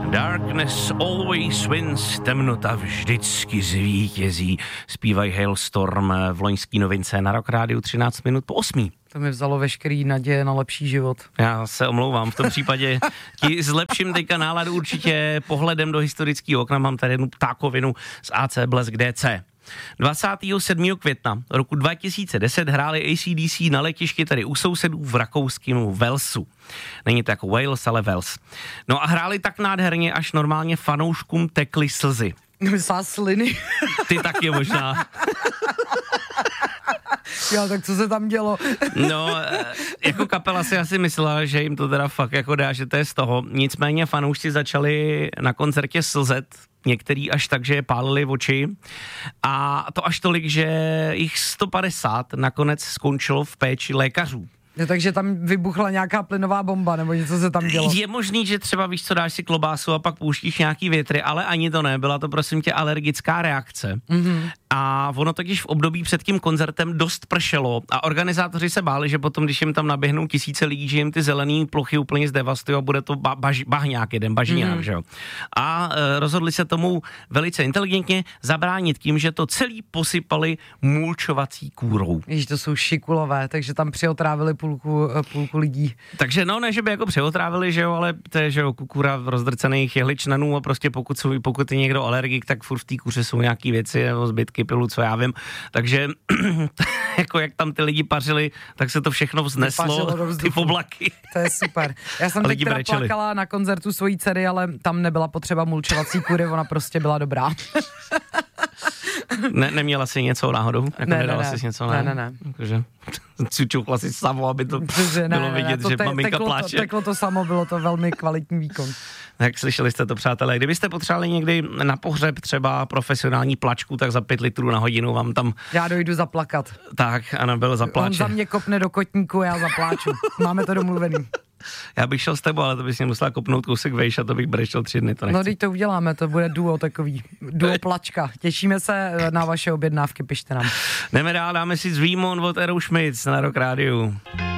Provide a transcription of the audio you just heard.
Darkness always wins, temnota vždycky zvítězí. Zpívají Hailstorm v loňský novince na Rock Rádiu 13 minut po 8. To mi vzalo veškerý naděje na lepší život. Já se omlouvám, v tom případě ti zlepším teďka náladu určitě pohledem do historického okna. Mám tady jednu ptákovinu z AC Blesk DC. 27. května roku 2010 hráli AC/DC na letišti tady u sousedů v rakouském Walesu. Není to jako Wales, ale Wales. No a hráli tak nádherně, až normálně fanouškům tekly slzy. Myslela sliny. Ty taky možná. Jo, tak co se tam dělo? No, jako kapela si asi myslela, že jim to teda fakt jako dá, že to je z toho. Nicméně fanoušci začali na koncertě slzet, některý až tak, že je pálili oči. A to až tolik, že jich 150 nakonec skončilo v péči lékařů. No, takže tam vybuchla nějaká plynová bomba, nebo něco se tam dělo. Je možný, že třeba víš co, dáš si klobásu a pak pouštíš nějaký větry, ale ani to ne, byla to prosím tě alergická reakce. Mm-hmm. A ono totiž v období před tím koncertem dost pršelo a organizátoři se báli, že potom, když jim tam naběhnou tisíce lidí, že jim ty zelený plochy úplně zdevastují a bude to bažňák jeden, bažňák, že jo. A rozhodli se tomu velice inteligentně zabránit tím, že to celý posypali mulčovací kůrou. Víš, to jsou šikulové, takže tam přiotrávili půlku lidí. Takže no, ne, že by jako přeotrávili, že jo, ale to je, že jo, kůra rozdrcených jehličnanů a prostě pokud je někdo alergik, tak furt v té kůře jsou nějaký věci nebo zbytky pilu, co já vím. Takže jako jak tam ty lidi pařili, tak se to všechno vzneslo, ty oblaky. To je super. Já jsem teď teda plakala na koncertu svojí dcery, ale tam nebyla potřeba mulčovací kůry, ona prostě byla dobrá. Neměla jsi něco náhodou? Jako nedala jsi něco? Ne. Jakože cučuchla si samo, aby to bylo vidět, že maminka pláče. Teklo to samo, bylo to velmi kvalitní výkon. Tak slyšeli jste to, přátelé. Kdybyste potřebovali někdy na pohřeb třeba profesionální plačku, tak za 5 litrů na hodinu vám tam... Já dojdu zaplakat. Tak, Anabel zapláče. On za mě kopne do kotníku, já zapláču. Máme to domluvený. Já bych šel s tebou, ale to bys mě musela kopnout kousek vejš a to bych brečel 3 dny, to nechci. No, teď to uděláme, to bude duo takový, duo plačka. Těšíme se na vaše objednávky, pište nám. Jdeme dál, dáme si Zvýmon od Aerosmith na Rock Rádiu.